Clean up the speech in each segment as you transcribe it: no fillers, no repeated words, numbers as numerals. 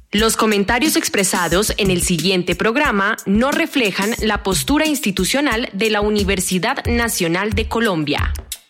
Los comentarios expresados en el siguiente programa no reflejan la postura institucional de la Universidad Nacional de Colombia.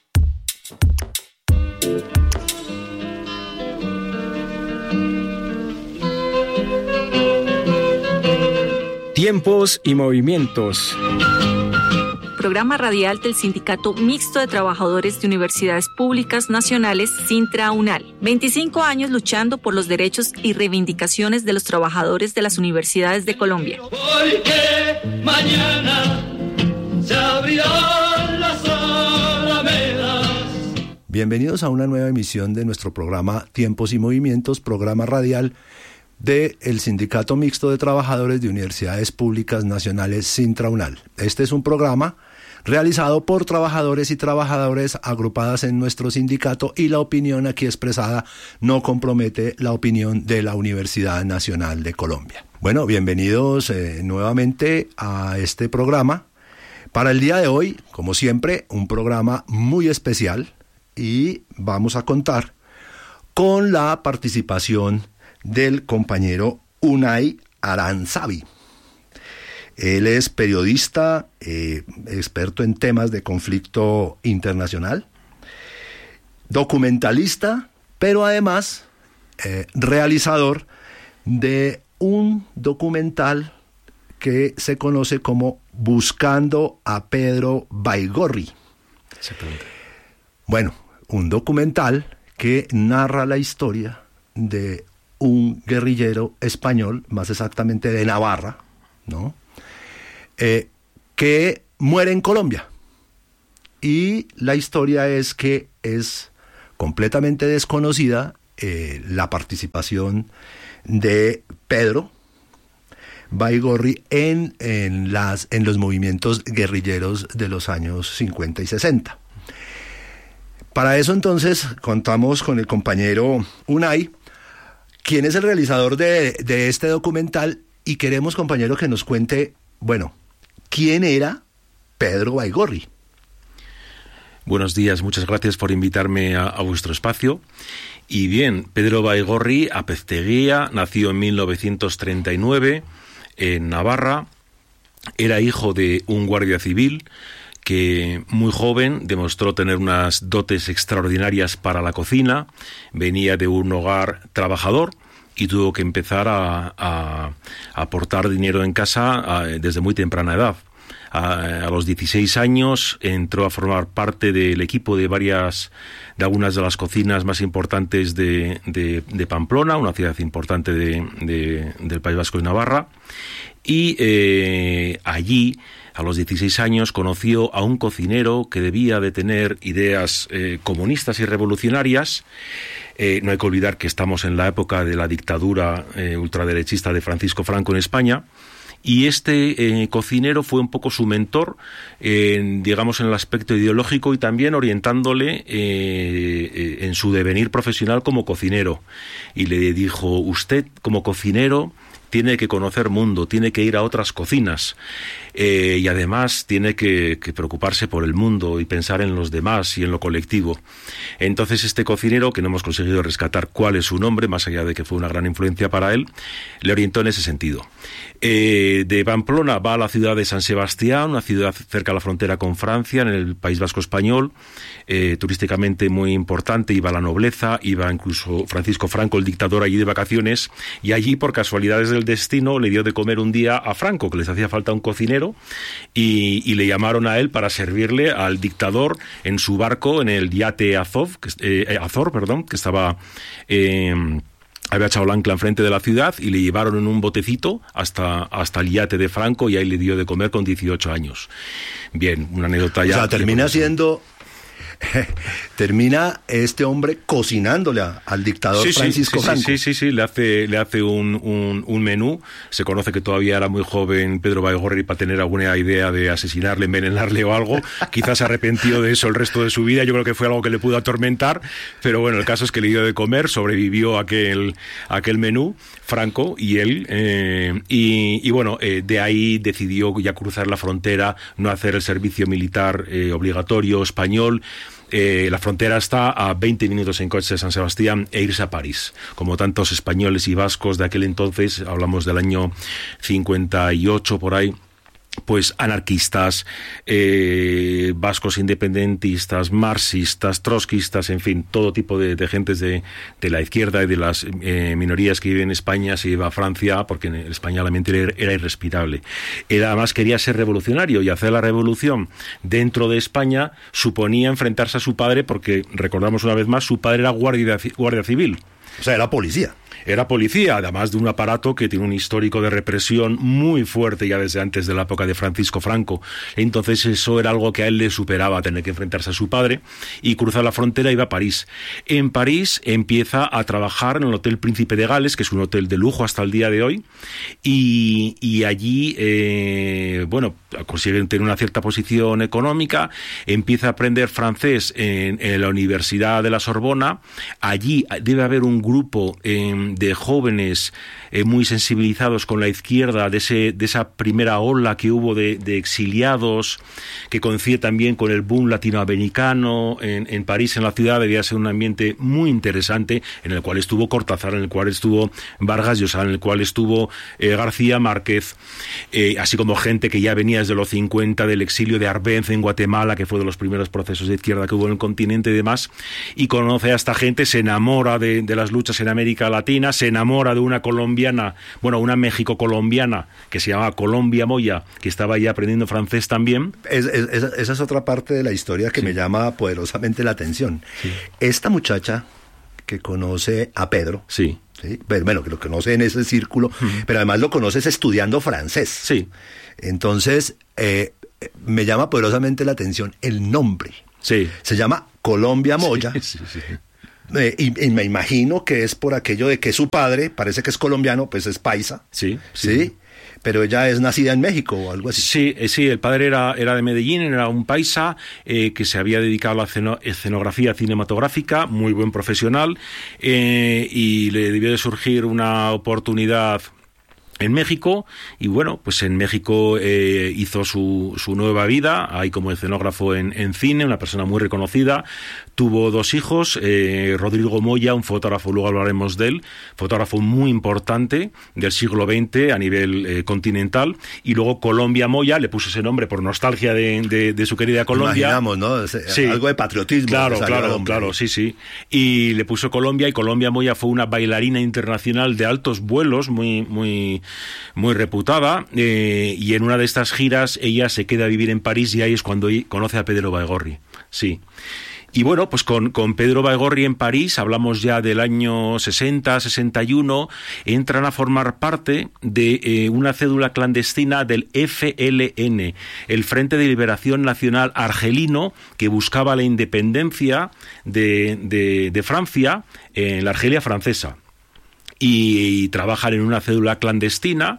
Tiempos y movimientos. Programa radial del Sindicato Mixto de Trabajadores de Universidades Públicas Nacionales, Sintra-UNAL. 25 años luchando por los derechos y reivindicaciones de los trabajadores de las universidades de Colombia. Porque mañana se abrirán las alamedas. Bienvenidos a una nueva emisión de nuestro programa Tiempos y Movimientos, programa radial del Sindicato Mixto de Trabajadores de Universidades Públicas Nacionales, Sintra-UNAL. Este es un programa realizado por trabajadores y trabajadoras agrupadas en nuestro sindicato, y la opinión aquí expresada no compromete la opinión de la Universidad Nacional de Colombia. Bueno, bienvenidos nuevamente a este programa. Para el día de hoy, como siempre, un programa muy especial, y vamos a contar con la participación del compañero Unai Aranzabi. Él es periodista, experto en temas de conflicto internacional, documentalista, pero además realizador de un documental que se conoce como Buscando a Pedro Baigorri. Bueno, un documental que narra la historia de un guerrillero español, más exactamente de Navarra, ¿no? Que muere en Colombia. Y la historia es que es completamente desconocida la participación de Pedro Baigorri en los movimientos guerrilleros de los años 50 y 60. Para eso entonces contamos con el compañero Unai, quien es el realizador de este documental, y queremos, compañero, que nos cuente, bueno, ¿quién era Pedro Baigorri? Buenos días, muchas gracias por invitarme a vuestro espacio. Y bien, Pedro Baigorri Apezteguía nació en 1939 en Navarra. Era hijo de un guardia civil que muy joven demostró tener unas dotes extraordinarias para la cocina. Venía de un hogar trabajador y tuvo que empezar a aportar dinero en casa desde muy temprana edad. A los 16 años entró a formar parte del equipo de algunas de las cocinas más importantes de Pamplona, una ciudad importante del País Vasco y Navarra, y allí, a los 16 años, conoció a un cocinero que debía de tener ideas comunistas y revolucionarias. No hay que olvidar que estamos en la época de la dictadura ultraderechista de Francisco Franco en España, y este cocinero fue un poco su mentor, digamos, en el aspecto ideológico, y también orientándole en su devenir profesional como cocinero. Y le dijo: usted, como cocinero, tiene que conocer mundo, tiene que ir a otras cocinas, y además tiene que preocuparse por el mundo y pensar en los demás y en lo colectivo. Entonces este cocinero, que no hemos conseguido rescatar cuál es su nombre, más allá de que fue una gran influencia para él, le orientó en ese sentido. De Pamplona va a la ciudad de San Sebastián, una ciudad cerca de la frontera con Francia, en el País Vasco español, turísticamente muy importante. Iba la nobleza, iba incluso Francisco Franco, el dictador, allí de vacaciones, y allí, por casualidades del destino, le dio de comer un día a Franco, que les hacía falta un cocinero, y le llamaron a él para servirle al dictador en su barco, en el yate Azor, que estaba había echado el ancla enfrente de la ciudad, y le llevaron en un botecito hasta el yate de Franco, y ahí le dio de comer con 18 años. Bien, una anécdota ya. O sea, termina este hombre cocinándole al dictador Francisco Franco. Sí, le hace un menú. Se conoce que todavía era muy joven Pedro Baigorri para tener alguna idea de asesinarle, envenenarle o algo. Quizás se arrepintió de eso el resto de su vida. Yo creo que fue algo que le pudo atormentar, pero bueno, el caso es que le dio de comer, sobrevivió a aquel menú Franco y él, y bueno, de ahí decidió ya cruzar la frontera, no hacer el servicio militar obligatorio español, la frontera está a 20 minutos en coche de San Sebastián e irse a París. Como tantos españoles y vascos de aquel entonces, hablamos del año 58 por ahí, pues anarquistas, vascos independentistas, marxistas, trotskistas, en fin, todo tipo de gentes de la izquierda y de las minorías que viven en España se iba a Francia porque en España la mente era irrespirable. Él además quería ser revolucionario y hacer la revolución dentro de España suponía enfrentarse a su padre porque, recordamos una vez más, su padre era guardia civil. O sea, era policía. Era policía, además de un aparato que tiene un histórico de represión muy fuerte ya desde antes de la época de Francisco Franco. Entonces eso era algo que a él le superaba, tener que enfrentarse a su padre, y cruzar la frontera y va a París. En París empieza a trabajar en el Hotel Príncipe de Gales, que es un hotel de lujo hasta el día de hoy, y allí, consiguen tener una cierta posición económica, empieza a aprender francés en la Universidad de la Sorbona. Allí debe haber un grupo de jóvenes muy sensibilizados con la izquierda, de esa primera ola que hubo de exiliados, que coincide también con el boom latinoamericano en París, en la ciudad. Debía ser un ambiente muy interesante, en el cual estuvo Cortázar, en el cual estuvo Vargas Llosa, en el cual estuvo García Márquez, así como gente que ya venía desde los 50 del exilio de Arbenz en Guatemala, que fue de los primeros procesos de izquierda que hubo en el continente y demás, y conoce a esta gente, se enamora de las luchas en América Latina, se enamora de una colombiana, una México-colombiana que se llamaba Colombia Moya, que estaba ya aprendiendo francés también. Esa es otra parte de la historia que me llama poderosamente la atención. Sí. Esta muchacha que conoce a Pedro, sí, bueno, que lo conoce en ese círculo, pero además lo conoces estudiando francés. Sí. Entonces, me llama poderosamente la atención el nombre. Sí. Se llama Colombia Moya. Sí. Y me imagino que es por aquello de que su padre, parece que es colombiano, pues es paisa. Sí. Pero ella es nacida en México o algo así. Sí, el padre era de Medellín, era un paisa que se había dedicado a la escenografía cinematográfica, muy buen profesional, y le debió de surgir una oportunidad en México, y pues en México hizo su nueva vida ahí como escenógrafo en cine, una persona muy reconocida. Tuvo 2 hijos, Rodrigo Moya, un fotógrafo, luego hablaremos de él, fotógrafo muy importante del siglo XX a nivel continental, y luego Colombia Moya, le puso ese nombre por nostalgia de su querida Colombia. Imaginamos, ¿no? Sí. Algo de patriotismo. Claro, sí. Y le puso Colombia, y Colombia Moya fue una bailarina internacional de altos vuelos, muy reputada, y en una de estas giras ella se queda a vivir en París, y ahí es cuando conoce a Pedro Baigorri. Sí. Y pues con Pedro Baigorri en París, hablamos ya del año 60, 61, entran a formar parte de una cédula clandestina del FLN, el Frente de Liberación Nacional Argelino, que buscaba la independencia de Francia en la Argelia francesa. Y trabajan en una cédula clandestina,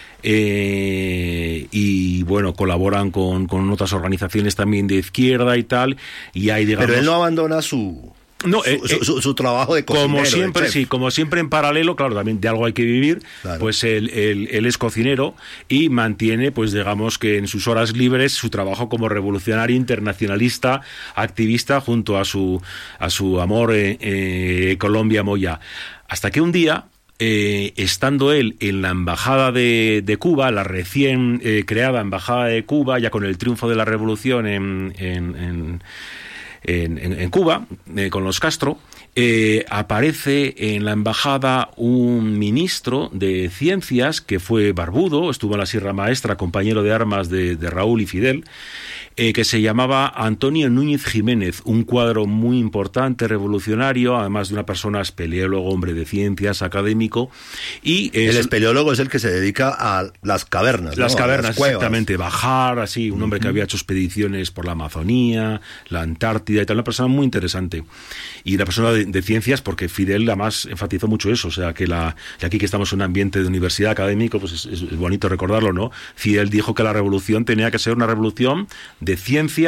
y colaboran con otras organizaciones también de izquierda y tal, y hay, digamos... Pero él no abandona su trabajo de cocinero. Como siempre en paralelo, claro, también de algo hay que vivir, claro. Pues él es cocinero y mantiene, pues digamos que en sus horas libres, su trabajo como revolucionario internacionalista, activista, junto a su amor Colombia Moya. Hasta que un día, estando él en la embajada de Cuba, la recién creada embajada de Cuba, ya con el triunfo de la revolución en Cuba, con los Castro, aparece en la embajada un ministro de Ciencias que fue barbudo, estuvo en la Sierra Maestra, compañero de armas de Raúl y Fidel, que se llamaba Antonio Núñez Jiménez, un cuadro muy importante, revolucionario, además de una persona espeleólogo, hombre de ciencias, académico. Y el espeleólogo es el que se dedica a las cavernas. Las cavernas, exactamente, bajar, así, un hombre que había hecho expediciones por la Amazonía, la Antártida y tal, una persona muy interesante. Y una persona de ciencias, porque Fidel además enfatizó mucho eso, o sea, que aquí que estamos en un ambiente de universidad académico, pues es bonito recordarlo, ¿no? Fidel dijo que la revolución tenía que ser una revolución de ciencia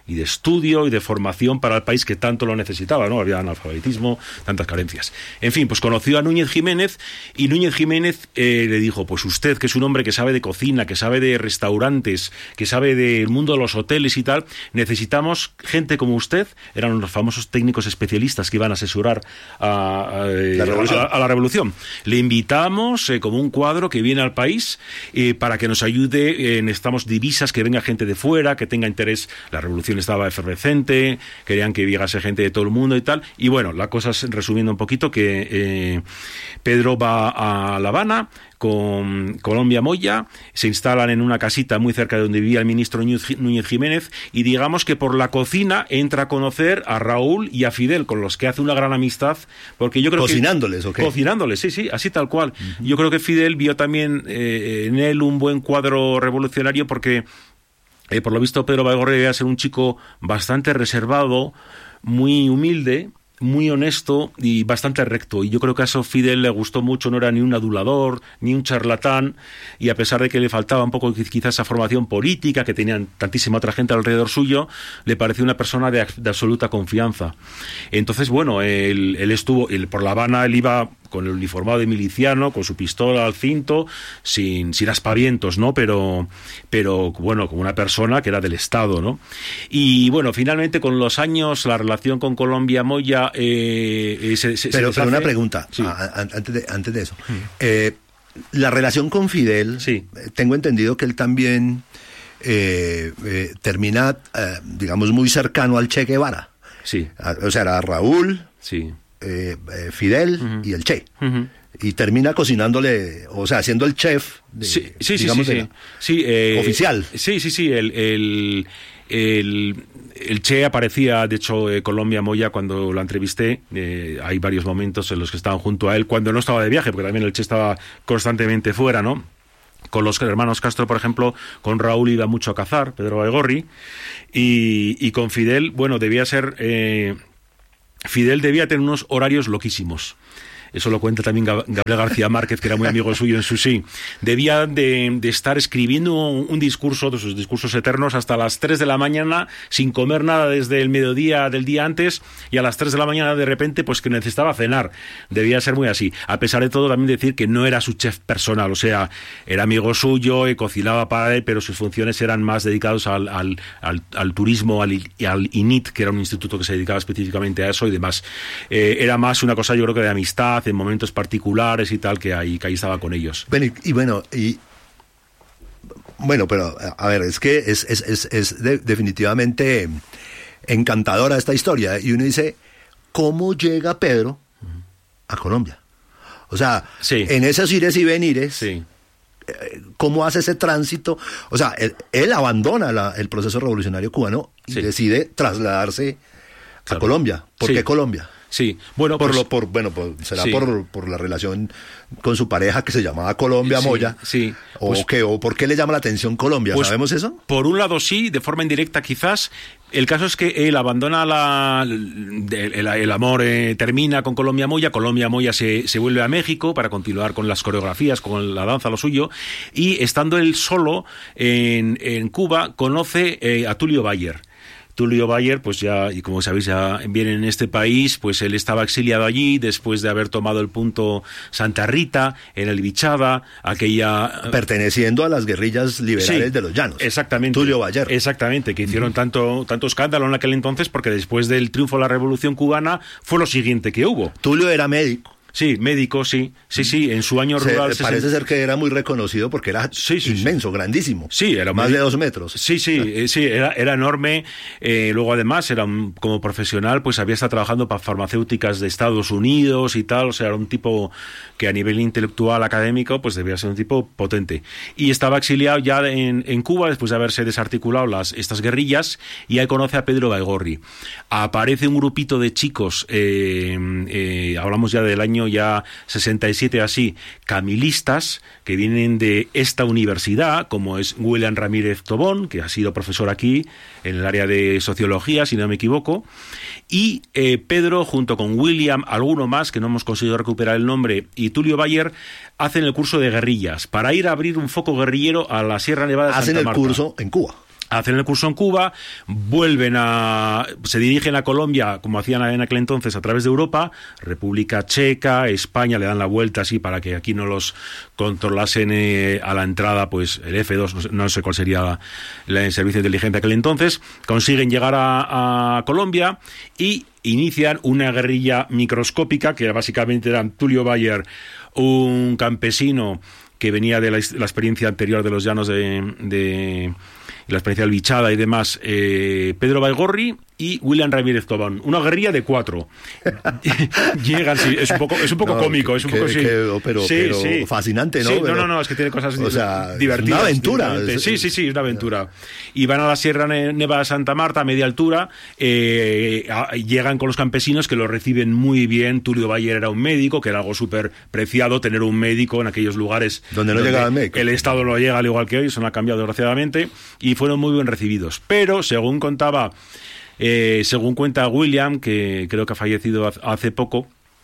y de estudio y de formación para el país que tanto lo necesitaba, ¿no? Había analfabetismo, tantas carencias. En fin, pues conoció a Núñez Jiménez y Núñez Jiménez le dijo, pues usted, que es un hombre que sabe de cocina, que sabe de restaurantes, que sabe del mundo de los hoteles y tal, necesitamos gente como usted. Eran los famosos técnicos especialistas que iban a asesorar a la revolución. Le invitamos como un cuadro que viene al país para que nos ayude. Necesitamos divisas, que venga gente de fuera, que tenga interés. La revolución estaba efervescente, querían que llegase gente de todo el mundo y tal. Y bueno, la cosa es, resumiendo un poquito, que Pedro va a La Habana con Colombia Moya, se instalan en una casita muy cerca de donde vivía el ministro Núñez Jiménez, y digamos que por la cocina entra a conocer a Raúl y a Fidel, con los que hace una gran amistad, porque yo creo ¿Cocinándoles que... o qué? Cocinándoles, sí, así tal cual. Yo creo que Fidel vio también en él un buen cuadro revolucionario, porque por lo visto Pedro Baigorri debía ser un chico bastante reservado, muy humilde, muy honesto y bastante recto, y yo creo que a eso Fidel le gustó mucho. No era ni un adulador ni un charlatán, y a pesar de que le faltaba un poco quizás esa formación política que tenían tantísima otra gente alrededor suyo, le pareció una persona de absoluta confianza. Entonces, bueno, él estuvo por La Habana, él iba con el uniformado de miliciano, con su pistola al cinto, sin aspavientos, ¿no? Pero bueno, como una persona que era del Estado, ¿no? Y bueno, finalmente con los años la relación con Colombia Moya pero una pregunta, sí. Antes de eso. La relación con Fidel, sí. Tengo entendido que él también termina, digamos, muy cercano al Che Guevara. Sí. O sea, era Raúl, sí. Fidel y el Che. Y termina cocinándole, o sea, siendo el chef oficial. Sí. El Che aparecía, de hecho, Colombia Moya, cuando lo entrevisté, hay varios momentos en los que estaban junto a él, cuando no estaba de viaje, porque también el Che estaba constantemente fuera, ¿no? Con los hermanos Castro, por ejemplo, con Raúl iba mucho a cazar, Pedro Baigorri, y con Fidel, bueno, debía ser... Fidel debía tener unos horarios loquísimos. Eso lo cuenta también Gabriel García Márquez, que era muy amigo suyo en Susí. Debía de estar escribiendo un discurso, de sus discursos eternos, hasta las 3 de la mañana, sin comer nada desde el mediodía del día antes, y a las 3 de la mañana de repente, pues que necesitaba cenar. Debía ser muy así. A pesar de todo, también decir que no era su chef personal, o sea, era amigo suyo y cocinaba para él, pero sus funciones eran más dedicadas al turismo, al INIT, que era un instituto que se dedicaba específicamente a eso y demás. Era más una cosa, yo creo que de amistad, en momentos particulares y tal, que ahí estaba con ellos. Bueno, pero a ver, es que es definitivamente encantadora esta historia, y uno dice, ¿cómo llega Pedro a Colombia? O sea, sí. En esos ires y venires, sí. ¿Cómo hace ese tránsito? O sea, él abandona el proceso revolucionario cubano y sí. decide trasladarse a Colombia. ¿Por qué Colombia? Sí, bueno, será sí. por la relación con su pareja, que se llamaba Colombia Moya. Sí. ¿O por qué le llama la atención Colombia? Pues, ¿sabemos eso? Por un lado sí, de forma indirecta quizás. El caso es que él abandona el amor, termina con Colombia Moya. Colombia Moya se vuelve a México para continuar con las coreografías, con la danza, lo suyo, y estando él solo en Cuba, conoce a Tulio Bayer. Tulio Bayer, pues ya, y como sabéis, ya viene en este país, pues él estaba exiliado allí después de haber tomado el punto Santa Rita, en el Bichada, perteneciendo a las guerrillas liberales de los Llanos. Exactamente. Tulio Bayer. Exactamente, que hicieron tanto escándalo en aquel entonces, porque después del triunfo de la Revolución Cubana fue lo siguiente que hubo. Tulio era médico. Sí, médico, sí, en su año rural. Parece ser que era muy reconocido porque era inmenso, grandísimo. Sí, era más de 2 metros. Sí, era enorme. Luego, además, como profesional, pues había estado trabajando para farmacéuticas de Estados Unidos y tal. O sea, era un tipo que a nivel intelectual, académico, pues debía ser un tipo potente. Y estaba exiliado ya en Cuba después de haberse desarticulado estas guerrillas, y ahí conoce a Pedro Baigorri. Aparece un grupito de chicos, hablamos ya del año ya 67 así, camilistas, que vienen de esta universidad, como es William Ramírez Tobón, que ha sido profesor aquí en el área de sociología, si no me equivoco, y Pedro, junto con William, alguno más, que no hemos conseguido recuperar el nombre, y Tulio Bayer, hacen el curso de guerrillas, para ir a abrir un foco guerrillero a la Sierra Nevada de Santa Marta. Hacen el curso en Cuba. hacen el curso en Cuba, se dirigen a Colombia, como hacían en aquel entonces, a través de Europa, República Checa, España, le dan la vuelta así para que aquí no los controlasen a la entrada, pues el F2, no sé cuál sería el servicio de inteligencia de aquel entonces, consiguen llegar a Colombia y inician una guerrilla microscópica, que básicamente era Tulio Bayer, un campesino que venía de la experiencia anterior de los llanos de la experiencia del Bichada y demás, Pedro Baigorri y William Ramírez Tobón. Una guerrilla de 4. Llegan, sí, es un poco cómico, es un poco sí. Pero fascinante, ¿no? Sí, pero, no, es que tiene cosas divertidas. Una aventura. Sí, una aventura. Y van a la Sierra Nevada de Santa Marta, a media altura, llegan con los campesinos que lo reciben muy bien. Tulio Bayer era un médico, que era algo súper preciado, tener un médico en aquellos lugares donde no llegaba el médico. El Estado no llega al igual que hoy, eso no ha cambiado desgraciadamente, y fueron muy bien recibidos. Pero, según cuenta William, que creo que ha fallecido hace poco,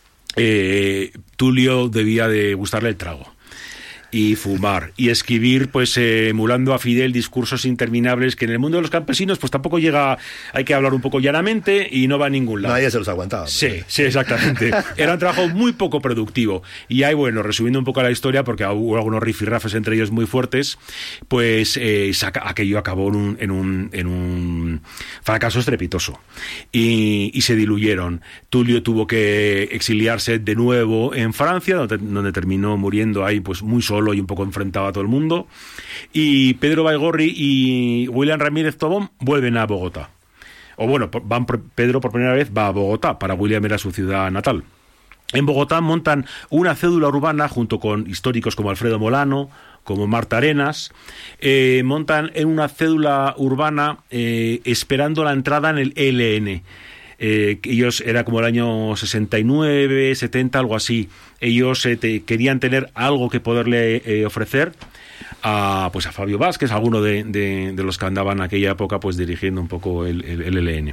Tulio debía de gustarle el trago y fumar y escribir, pues emulando a Fidel discursos interminables que en el mundo de los campesinos pues tampoco llega, hay que hablar un poco llanamente y no va a ningún lado. Nadie se los aguantaba. Sí, exactamente. Era un trabajo muy poco productivo. Y ahí, bueno, resumiendo un poco la historia, porque hubo algunos rifirrafes entre ellos muy fuertes, pues aquello acabó en un fracaso estrepitoso. Y se diluyeron. Tulio tuvo que exiliarse de nuevo en Francia, donde terminó muriendo ahí pues muy solo y un poco enfrentado a todo el mundo, y Pedro Baigorri y William Ramírez Tobón vuelven a Bogotá. O bueno, Pedro por primera vez va a Bogotá, para William era su ciudad natal. En Bogotá montan una cédula urbana junto con históricos como Alfredo Molano, como Marta Arenas, montan en una cédula urbana esperando la entrada en el ELN. Ellos era como el año 69, 70, algo así. Ellos querían tener algo que poderle ofrecer a Fabio Vázquez, alguno de los que andaban en aquella época pues dirigiendo un poco el ELN.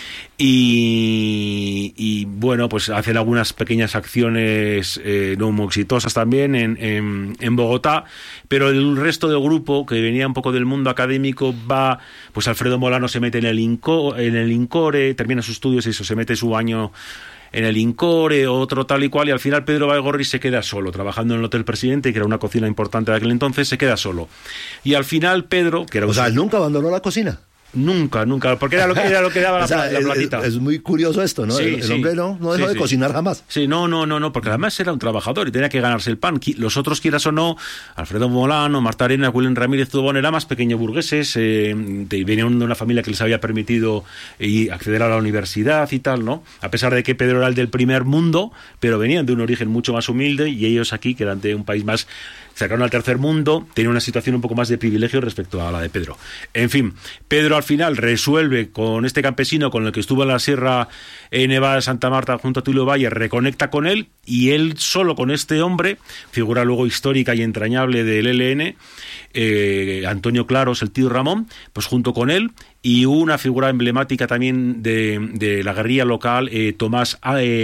Y bueno, pues hacen algunas pequeñas acciones no muy exitosas también en Bogotá, pero el resto del grupo, que venía un poco del mundo académico, va, pues Alfredo Molano se mete en el INCORE, termina sus estudios y eso, se mete su año en el INCORE, otro tal y cual, y al final Pedro Baigorri se queda solo, trabajando en el Hotel Presidente, que era una cocina importante de aquel entonces, se queda solo. Y al final Pedro, que era él nunca abandonó la cocina. Nunca, porque era lo que daba la platita. Es muy curioso esto, ¿no? Sí, el hombre no dejó de cocinar jamás. Sí, no, porque además era un trabajador y tenía que ganarse el pan. Los otros, quieras o no, Alfredo Molano, Marta Arenas, William Ramírez Tobón, eran más pequeños burgueses, venían de una familia que les había permitido acceder a la universidad y tal, ¿no? A pesar de que Pedro era el del primer mundo, pero venían de un origen mucho más humilde, y ellos aquí, que eran de un país más cercano al tercer mundo, tenían una situación un poco más de privilegio respecto a la de Pedro. En fin, Pedro al final resuelve con este campesino con el que estuvo en la Sierra Nevada de Santa Marta junto a Tulio Bayer, reconecta con él, y él solo con este hombre, figura luego histórica y entrañable del ELN, Antonio Claros, el tío Ramón, pues junto con él, y una figura emblemática también de la guerrilla local, Tomás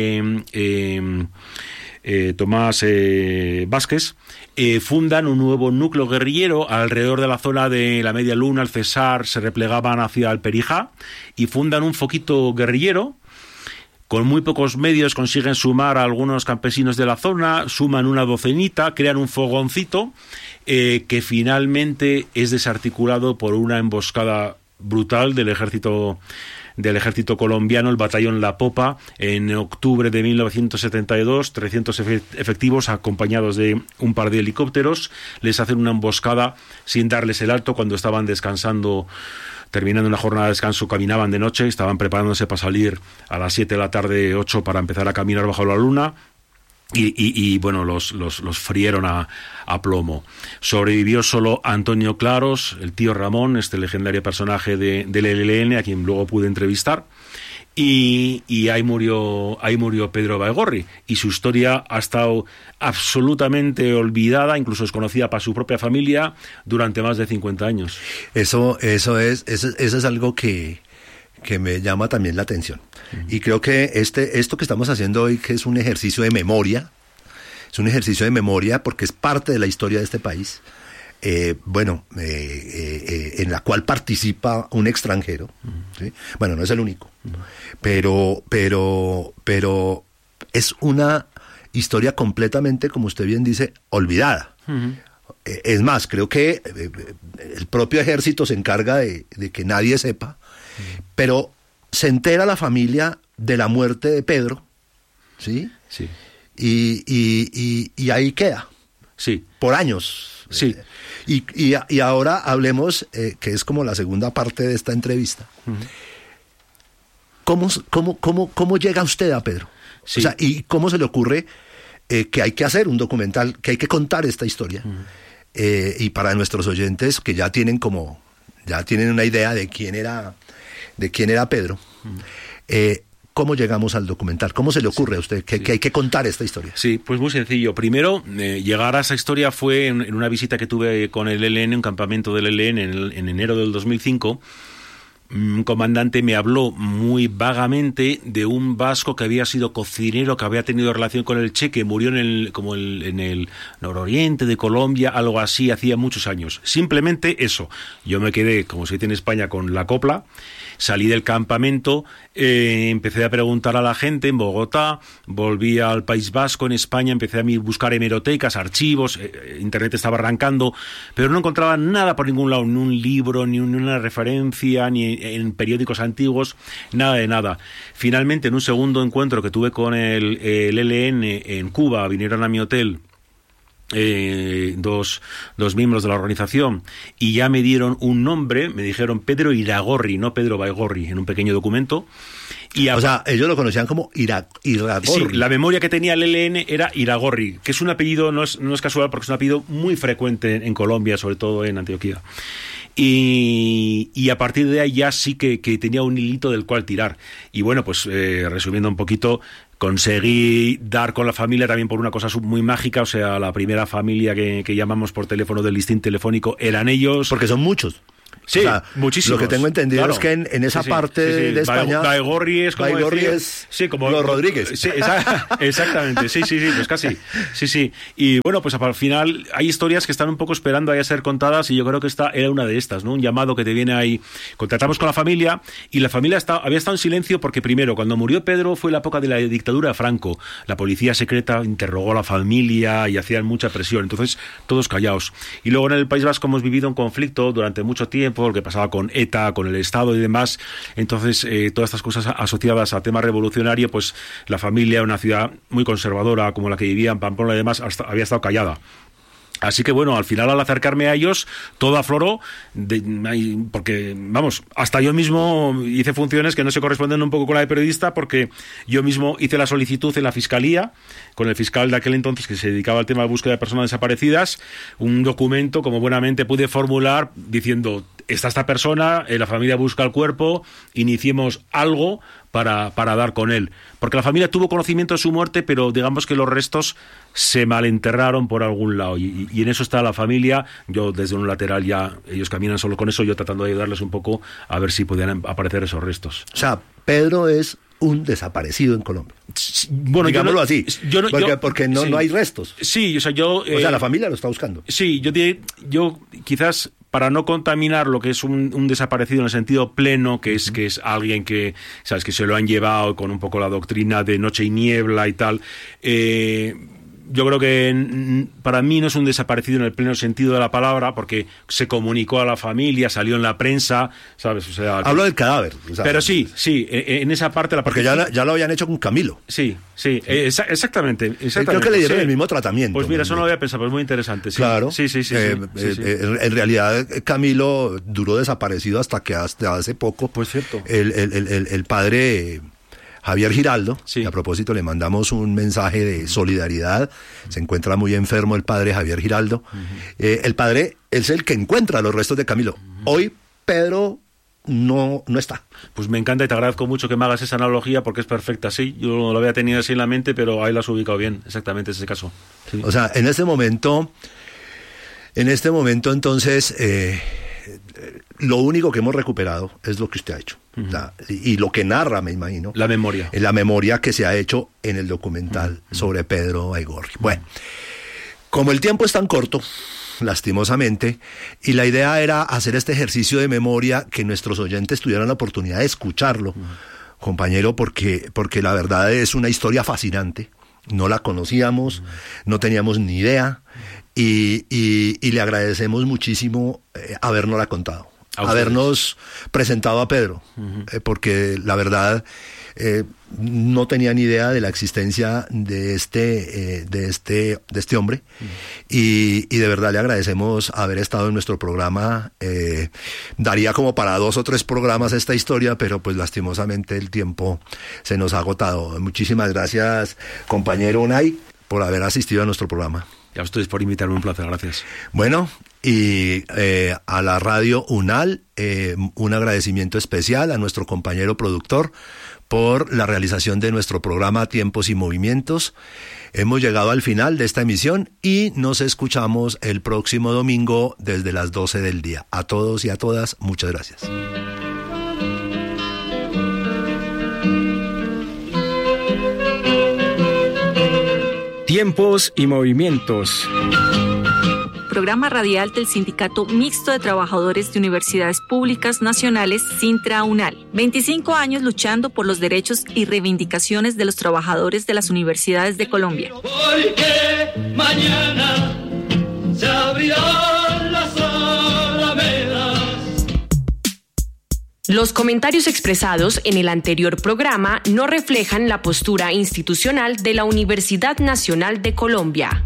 Vázquez, fundan un nuevo núcleo guerrillero alrededor de la zona de la Media Luna, el Cesar, se replegaban hacia el Perijá, y fundan un foquito guerrillero. Con muy pocos medios consiguen sumar a algunos campesinos de la zona, suman una docenita, crean un fogoncito que finalmente es desarticulado por una emboscada brutal del ejército colombiano, el batallón La Popa, en octubre de 1972, 300 efectivos acompañados de un par de helicópteros, les hacen una emboscada sin darles el alto cuando estaban descansando, terminando una jornada de descanso, caminaban de noche, estaban preparándose para salir a las 7 de la tarde, 8, para empezar a caminar bajo la luna. Y bueno, los frieron a plomo. Sobrevivió solo Antonio Claros, el tío Ramón, este legendario personaje del ELN, a quien luego pude entrevistar, y ahí murió Pedro Baigorri, y su historia ha estado absolutamente olvidada, incluso desconocida para su propia familia, durante más de 50 años. Eso es algo que me llama también la atención. Y creo que esto que estamos haciendo hoy, que es un ejercicio de memoria, porque es parte de la historia de este país, en la cual participa un extranjero, ¿sí? Bueno, no es el único, pero es una historia completamente, como usted bien dice, olvidada. Es más, creo que el propio ejército se encarga de que nadie sepa, pero se entera la familia de la muerte de Pedro, ¿sí? Sí. Y ahí queda. Sí. Por años. Sí. Y ahora hablemos, que es como la segunda parte de esta entrevista. ¿Cómo llega usted a Pedro? Sí. O sea, ¿y cómo se le ocurre que hay que hacer un documental, que hay que contar esta historia? Y para nuestros oyentes que ya tienen una idea de quién era Pedro, ¿cómo llegamos al documental? ¿Cómo se le ocurre a usted que hay que contar esta historia? Sí, pues muy sencillo. Primero, llegar a esa historia fue en una visita que tuve con el ELN, un campamento del ELN en enero del 2005. Un comandante me habló muy vagamente de un vasco que había sido cocinero, que había tenido relación con el Che, que murió en el nororiente de Colombia, algo así, hacía muchos años. Simplemente eso. Yo me quedé, como se dice en España, con la copla. Salí del campamento, empecé a preguntar a la gente en Bogotá, volví al País Vasco, en España, empecé a buscar hemerotecas, archivos, internet estaba arrancando, pero no encontraba nada por ningún lado, ni un libro, ni una referencia, ni en periódicos antiguos, nada de nada. Finalmente, en un segundo encuentro que tuve con el ELN en Cuba, vinieron a mi hotel dos miembros de la organización y ya me dieron un nombre, me dijeron Pedro Iragorri, no Pedro Baigorri, en un pequeño documento. O sea, ellos lo conocían como Iragorri. Sí, la memoria que tenía el ELN era Iragorri, que es un apellido, no es casual, porque es un apellido muy frecuente en Colombia, sobre todo en Antioquia. Y a partir de ahí ya sí que tenía un hilito del cual tirar. Y bueno, pues resumiendo un poquito, conseguí dar con la familia también por una cosa muy mágica. O sea, la primera familia que llamamos por teléfono del listín telefónico eran ellos. Porque son muchos. Sí, o sea, muchísimos. Lo que tengo entendido es que en esa parte de España... Baigorri es como como los Rodríguez. Sí, exactamente, sí, pues casi. Sí. Y bueno, pues al final hay historias que están un poco esperando a ser contadas y yo creo que esta era una de estas, ¿no? Un llamado que te viene ahí. Contactamos con la familia y la familia había estado en silencio porque primero, cuando murió Pedro fue la época de la dictadura de Franco. La policía secreta interrogó a la familia y hacían mucha presión. Entonces, todos callados. Y luego en el País Vasco hemos vivido un conflicto durante mucho tiempo, lo que pasaba con ETA, con el Estado y demás. Entonces, todas estas cosas asociadas a tema revolucionario, pues la familia, una ciudad muy conservadora como la que vivía en Pamplona y demás, había estado callada. Así que bueno, al final al acercarme a ellos, todo afloró, porque, vamos, hasta yo mismo hice funciones que no se corresponden un poco con la de periodista, porque yo mismo hice la solicitud en la Fiscalía, con el fiscal de aquel entonces que se dedicaba al tema de búsqueda de personas desaparecidas, un documento, como buenamente pude formular, diciendo, está esta persona, la familia busca el cuerpo, iniciemos algo para dar con él. Porque la familia tuvo conocimiento de su muerte, pero digamos que los restos se malenterraron por algún lado. Y en eso está la familia. Yo desde un lateral ya, ellos caminan solo con eso, yo tratando de ayudarles un poco a ver si podían aparecer esos restos. O sea, Pedro es un desaparecido en Colombia. Bueno, digámoslo así. Porque no hay restos. Sí, o sea, la familia lo está buscando. Sí, yo quizás, para no contaminar lo que es un desaparecido en el sentido pleno, que es alguien que, sabes, que se lo han llevado con un poco la doctrina de noche y niebla y tal, yo creo que para mí no es un desaparecido en el pleno sentido de la palabra, porque se comunicó a la familia, salió en la prensa, ¿sabes? O sea, hablo del cadáver. Pero sí, en esa parte... Porque ya lo habían hecho con Camilo. Sí, exactamente. Creo que le dieron el mismo tratamiento. Pues mira, eso no lo había pensado, pero es muy interesante. Sí. Claro. Sí. En realidad, Camilo duró desaparecido hasta que hace poco. Pues cierto. El padre... Javier Giraldo, sí. A propósito le mandamos un mensaje de solidaridad, se encuentra muy enfermo el padre Javier Giraldo, el padre es el que encuentra los restos de Camilo, hoy Pedro no está. Pues me encanta y te agradezco mucho que me hagas esa analogía porque es perfecta, sí, yo no lo había tenido así en la mente, pero ahí lo has ubicado bien, exactamente ese caso. Sí. O sea, en este momento entonces... lo único que hemos recuperado es lo que usted ha hecho. Y lo que narra, me imagino. La memoria. La memoria que se ha hecho en el documental sobre Pedro Baigorri. Bueno, como el tiempo es tan corto, lastimosamente, y la idea era hacer este ejercicio de memoria, que nuestros oyentes tuvieran la oportunidad de escucharlo, compañero, porque la verdad es una historia fascinante. No la conocíamos, no teníamos ni idea, y le agradecemos muchísimo habernosla contado, habernos presentado a Pedro, porque la verdad no tenía ni idea de la existencia de este hombre, y de verdad le agradecemos haber estado en nuestro programa. Daría como para 2 o 3 programas esta historia, pero pues lastimosamente el tiempo se nos ha agotado. Muchísimas gracias, compañero Unai, por haber asistido a nuestro programa. Y a ustedes por invitarme, un placer, gracias. Bueno, y a la radio UNAL, un agradecimiento especial a nuestro compañero productor por la realización de nuestro programa Tiempos y Movimientos. Hemos llegado al final de esta emisión y nos escuchamos el próximo domingo desde las 12 del día. A todos y a todas, muchas gracias. Tiempos y Movimientos. Programa radial del Sindicato Mixto de Trabajadores de Universidades Públicas Nacionales, Sintra-UNAL. 25 años luchando por los derechos y reivindicaciones de los trabajadores de las universidades de Colombia. Porque mañana se abrirán las alamedas. Los comentarios expresados en el anterior programa no reflejan la postura institucional de la Universidad Nacional de Colombia.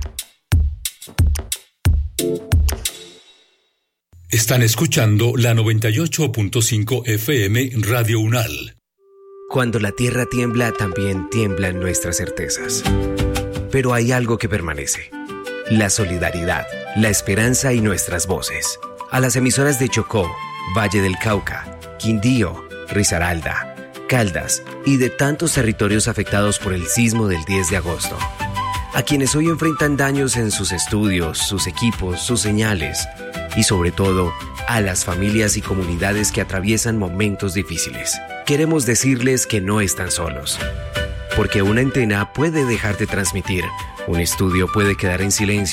Están escuchando la 98.5 FM Radio UNAL. Cuando la tierra tiembla, también tiemblan nuestras certezas. Pero hay algo que permanece: la solidaridad, la esperanza y nuestras voces. A las emisoras de Chocó, Valle del Cauca, Quindío, Risaralda, Caldas y de tantos territorios afectados por el sismo del 10 de agosto. A quienes hoy enfrentan daños en sus estudios, sus equipos, sus señales, y sobre todo, a las familias y comunidades que atraviesan momentos difíciles. Queremos decirles que no están solos. Porque una antena puede dejar de transmitir, un estudio puede quedar en silencio,